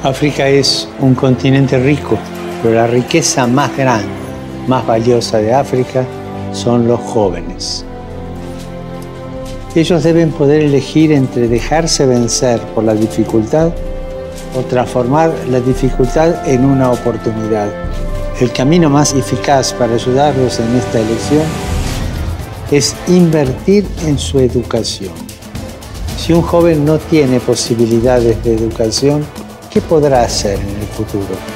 África es un continente rico, pero la riqueza más grande, más valiosa de África son los jóvenes. Ellos deben poder elegir entre dejarse vencer por la dificultad o transformar la dificultad en una oportunidad. El camino más eficaz para ayudarlos en esta elección es invertir en su educación. Si un joven no tiene posibilidades de educación, ¿qué podrá hacer en el futuro?